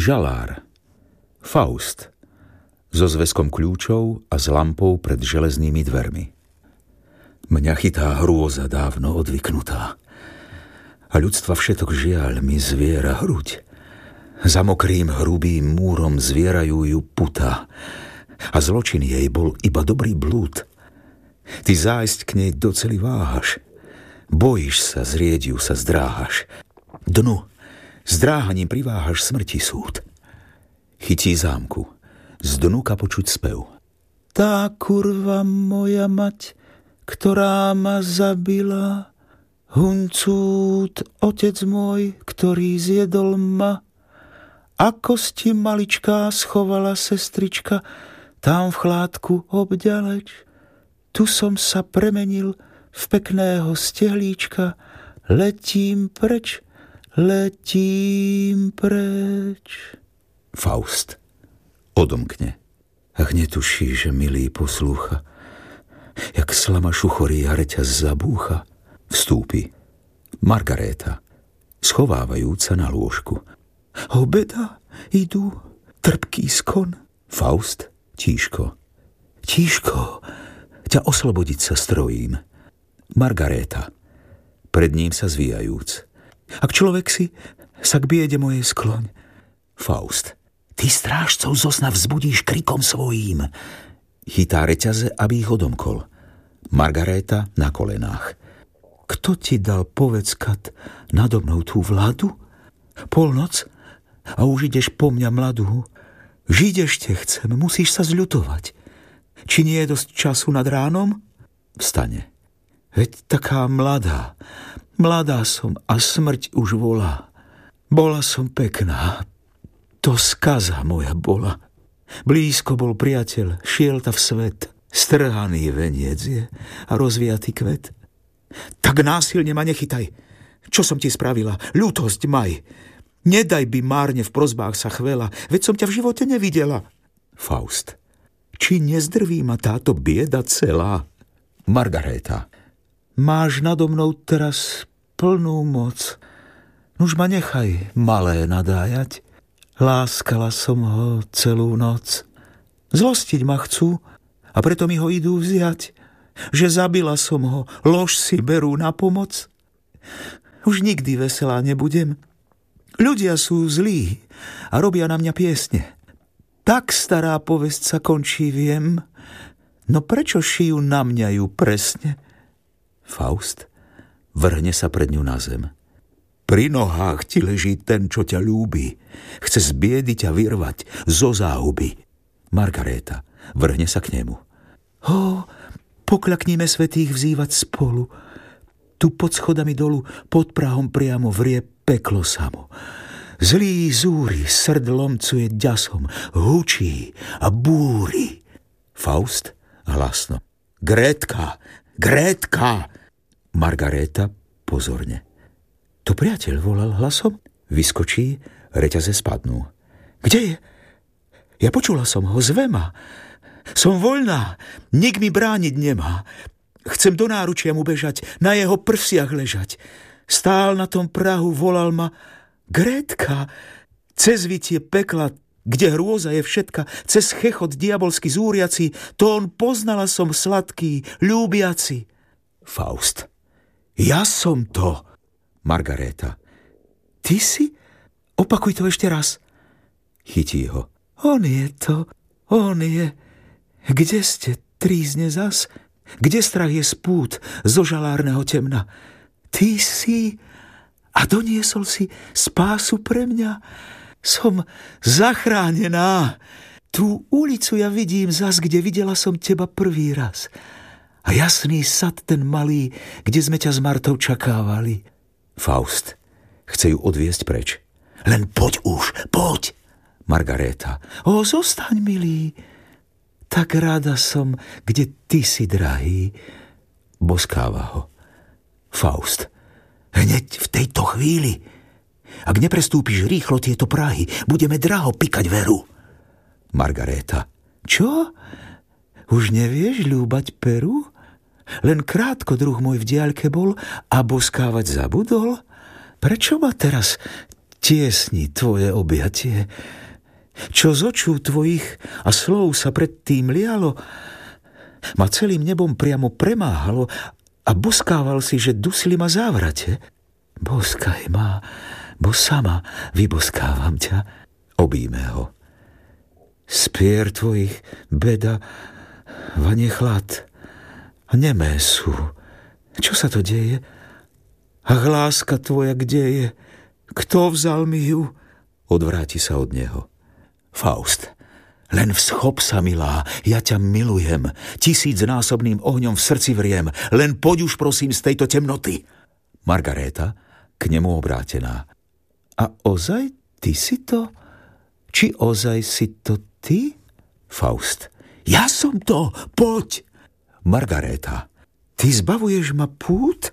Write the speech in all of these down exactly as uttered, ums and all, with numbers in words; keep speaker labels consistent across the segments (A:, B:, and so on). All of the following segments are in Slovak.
A: Žalár. Faust. So zväzkom kľúčov a s lampou pred železnými dvermi. Mňa chytá hrôza dávno odvyknutá. A ľudstva všetok žiaľ mi zviera hruď. Za mokrým hrubým múrom zvierajú ju putá. A zločin jej bol iba dobrý blúd. Ty zájsť k nej doceli váhaš. Bojíš sa, zrieť ju sa zdráhaš. Dnu, zdráhaním priváhaš smrti súd. Chytí zámku, z dnuka počuť spev. Tá kurva moja mať, ktorá ma zabila, huncút, otec môj, ktorý zjedol ma. A kosti maličká schovala sestrička, tam v chládku obďaleč. Tu som sa premenil v pekného stehlíčka, letím preč, letím preč. Faust odomkne. Ach, netuší, že milý poslúcha. Jak slama šuchorí a reťaz zabúcha. Vstúpi. Margaréta, schovávajúca na lôžku. O beda, idú, trpký skon. Faust, tíško. Tíško, ťa oslobodiť sa strojím. Margaréta, pred ním sa zvíjajúc. Ak človek si, sa k biede mojej skloň. Faust, ty strážcov zo sna vzbudíš krikom svojím. Chytá reťaze, aby ich odomkol. Margaréta na kolenách. Kto ti dal, povedzkat, nado mnou tú vládu? Polnoc? A už ideš po mňa mladú. Žiť ešte chcem, musíš sa zľutovať. Či nie je dosť času nad ránom? Vstane. Veď taká mladá, mladá som a smrť už volá. Bola som pekná, to skaza moja bola. Blízko bol priateľ, šiel ta v svet. Strhaný veniec je a rozviatý kvet. Tak násilne ma nechytaj. Čo som ti spravila? Ľútosť maj. Nedaj by márne v prosbách sa chvela, veď som ťa v živote nevidela. Faust. Či nezdrví ma táto bieda celá? Margaréta. Máš nado mnou teraz plnú moc. Nuž ma nechaj malé nadájať. Láskala som ho celú noc. Zlostiť ma chcú a preto mi ho idú vziať. Že zabila som ho, lož si berú na pomoc. Už nikdy veselá nebudem. Ľudia sú zlí a robia na mňa piesne. Tak stará povesť sa končí, viem. No prečo šijú na mňa ju presne? Faust vrhne sa pred ňu na zem. Pri nohách ti leží ten, čo ťa ľúbi. Chce z biedy ťa vyrvať zo záhuby. Margaréta vrhne sa k nemu. Ho, pokľaknime svätých vzývať spolu. Tu pod schodami dolu, pod prahom priamo vrie peklo samo. Zlý zúri, srd lomcuje ďasom, hučí a búri. Faust hlasno. Grétka, Grétka! Margaréta pozorne. To priateľ volal hlasom? Vyskočí, reťaze spadnú. Kde je? Ja počula som ho, zve ma. Som voľná, nik mi brániť nemá. Chcem do náručia mu bežať, na jeho prsiach ležať. Stál na tom prahu, volal ma Grétka, cez vitie pekla, kde hrôza je všetka, cez chechot diabolsky zúriaci, to on poznala som sladký, ľúbiaci. Faust. Ja som to. Margaréta. Ty si? Opakuj to ešte raz. Chytí ho. On je to, on je. Kde ste, trízne zas? Kde strach je spút zo žalárneho temna? Ty si a doniesol si spásu pre mňa. Som zachránená. Tú ulicu ja vidím zas, kde videla som teba prvý raz. A jasný sad ten malý, kde sme ťa s Martou čakávali. Faust chce ju odviesť preč. Len poď už, poď. Margaréta. O, zostaň, milý. Tak rada som, kde ty si, drahý. Boskáva ho. Faust. Hneď v tejto chvíli. Ak neprestúpiš rýchlo tieto prahy, budeme draho pikať veru. Margaréta. Čo? Už nevieš ľúbať peru? Len krátko druh môj v diaľke bol a boskávať zabudol? Prečo ma teraz tiesni tvoje objatie. Čo z očú tvojich a slov sa predtým lialo, ma celým nebom priamo premáhalo a boskával si, že dusili ma závrate. Boskaj ma, bo sama vyboskávam ťa. Obíme ho. Spier tvojich beda vanie chlad a nemé sú. Čo sa to deje? Ach, láska tvoja, kde je? Kto vzal mi ju? Odvráti sa od neho. Faust, len vschop sa, milá, ja ťa milujem. Tisícnásobným ohňom v srdci vriem. Len poď už, prosím, z tejto temnoty. Margaréta, k nemu obrátená. A ozaj ty si to? Či ozaj si to ty? Faust, ja som to, poď. Margaréta, ty zbavuješ ma pút?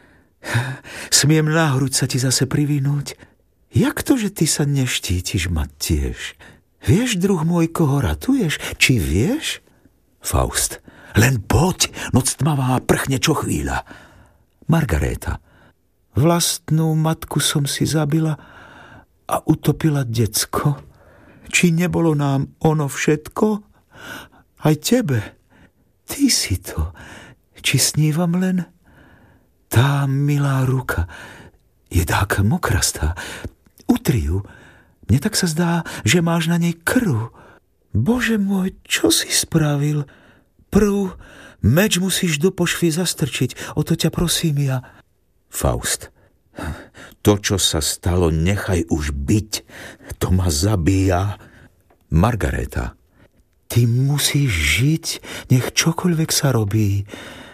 A: Smiem na hruď sa ti zase privinúť? Jak to, že ty sa neštítiš ma tiež? Vieš, druh môj, koho ratuješ? Či vieš? Faust, len poď, noc tmavá prchne čo chvíľa. Margaréta, vlastnú matku som si zabila a utopila decko. Či nebolo nám ono všetko? Aj tebe. Ty si to. Či snívam len? Tá milá ruka je dáka mokrastá. Utri ju. Mne tak sa zdá, že máš na nej krv. Bože môj, čo si spravil? Prv, meč musíš do pošvy zastrčiť, o to ťa prosím ja. Faust, to, čo sa stalo, nechaj už byť. To ma zabíja. Margaréta, ty musíš žiť, nech čokoľvek sa robí.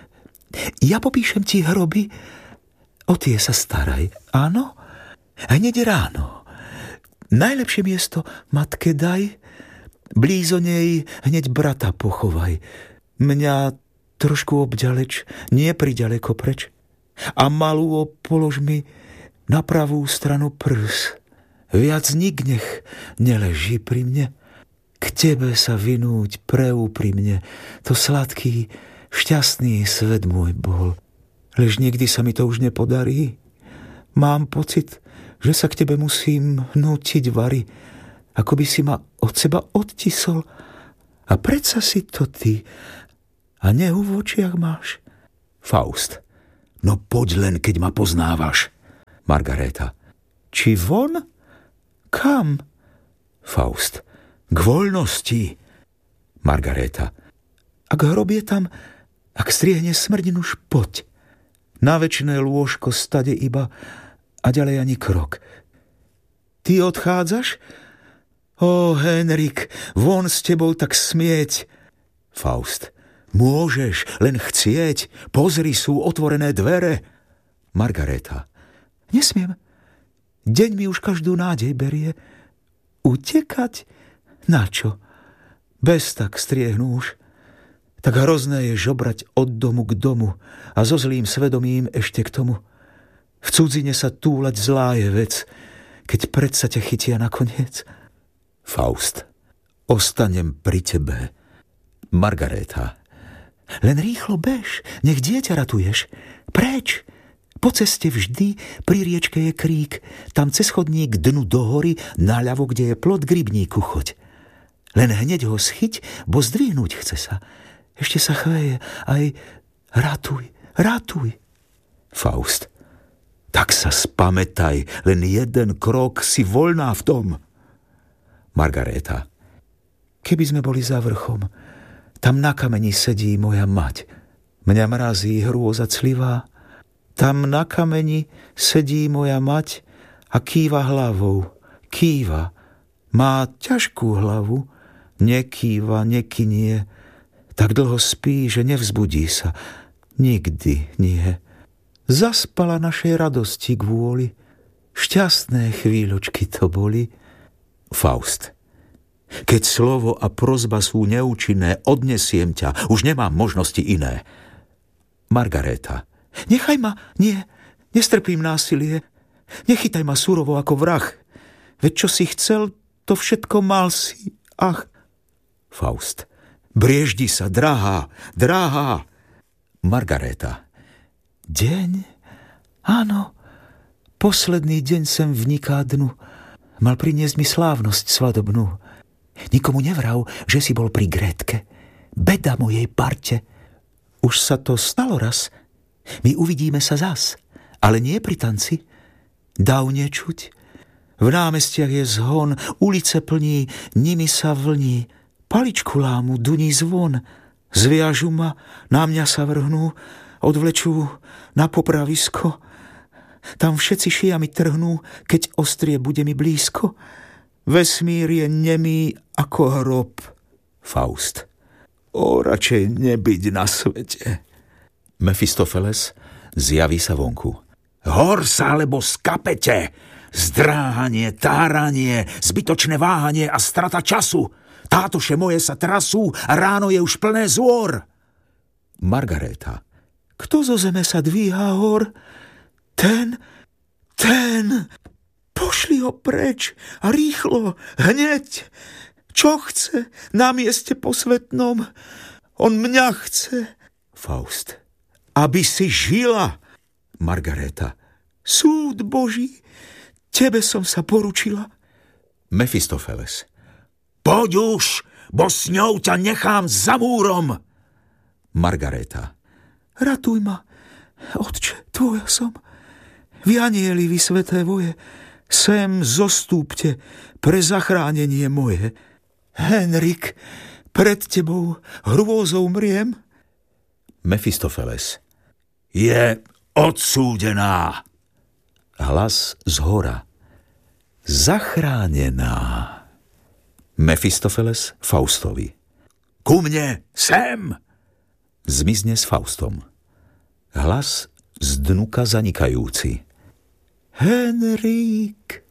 A: Ja popíšem ti hroby, o tie sa staraj, áno? Hneď ráno. Najlepšie miesto matke daj, blízo nej hneď brata pochovaj. Mňa trošku obďaleč, nie priďaleko preč. A malú polož mi na pravú stranu prs. Viac nik nech neleží pri mne. K tebe sa vinúť preúprimne, to sladký, šťastný svet môj bol. Lež nikdy sa mi to už nepodarí. Mám pocit, že sa k tebe musím nútiť vary, ako by si ma od seba odtisol. A predsa si to ty. A nehu v očiach máš. Faust, no poď len, keď ma poznávaš. Margaréta, či von? Kam? Faust, k voľnosti. Margaréta, ak hrob je tam, ak striehne smrť, už poď. Na večné lôžko stade iba a ďalej ani krok. Ty odchádzaš? Ó, Henrik, von s tebou tak smieť. Faust, môžeš len chcieť. Pozri, sú otvorené dvere. Margaréta, nesmiem. Deň mi už každú nádej berie. Utekať? Na čo? Bez tak striehnú už. Tak hrozné je žobrať od domu k domu a so zlým svedomím ešte k tomu. V cudzine sa túlať zlá je vec, keď predsa ťa chytia nakoniec. Faust, ostanem pri tebe. Margaréta, len rýchlo bež, nech dieťa ratuješ. Preč! Po ceste vždy pri riečke je krík, tam cez chodník dnu do hory, naľavo, kde je plot k rybníku choď. Len hneď ho schyť, bo zdvihnúť chce sa. Ešte sa chveje, aj ratuj, ratuj. Faust, tak sa spamätaj, len jeden krok, si voľná v tom. Margaréta, keby sme boli za vrchom, tam na kameni sedí moja mať. Mňa mrazí hrôza clivá. Tam na kameni sedí moja mať a kýva hlavou. Kýva. Má ťažkú hlavu, nekýva, nekynie. Tak dlho spí, že nevzbudí sa. Nikdy nie. Zaspala našej radosti kvôli. Šťastné chvíľočky to boli. Faust, keď slovo a prosba sú neúčinné, odnesiem ťa. Už nemám možnosti iné. Margaréta, nechaj ma, nie, nestrpím násilie. Nechytaj ma surovo ako vrah. Veď čo si chcel, to všetko mal si. Ach. Faust, brieždi sa, drahá, drahá. Margaréta, deň? Áno, Posledný deň sem vniká dnu. Mal priniesť mi slávnosť svadobnú. Nikomu nevrav, že si bol pri Grétke. Beda mojej parte. Už sa to stalo raz. My uvidíme sa zas. Ale nie pri tanci. Dav nečuť. V námestiach je zhon, ulice plní, nimi sa vlní. Paličku lámu, duní zvon. Zviažu ma, na mňa sa vrhnú, odvlečú na popravisko. Tam všetci šijami trhnú, keď ostrie bude mi blízko. Vesmír je nemý ako hrob. Faust. O, radšej nebyť na svete. Mefistofeles zjaví sa vonku. Hor sa, alebo skapete! Zdráhanie, táranie, zbytočné váhanie a strata času. Tátoše moje sa trasú a ráno je už plné zôr. Margaréta. Kto zo zeme sa dvíha hor? Ten, ten, pošli ho preč a rýchlo, hneď. Čo chce na mieste posvetnom? On mňa chce. Faust. Aby si žila. Margaréta. Súd Boží, tebe som sa poručila. Mefistofeles. Poď už, bo s ňou ťa nechám za múrom. Margaréta. Ratuj ma, otče, tvoja som. Vy anieli, vy sveté voje, sem zostúpte pre zachránenie moje. Henrik, pred tebou hrôzou mriem. Mefistofeles. Je odsúdená. Hlas z hora. Zachránená. Mefistofeles Faustovi. Ku mne, sem! Zmizne s Faustom. Hlas z dnuka zanikajúci. Henrik,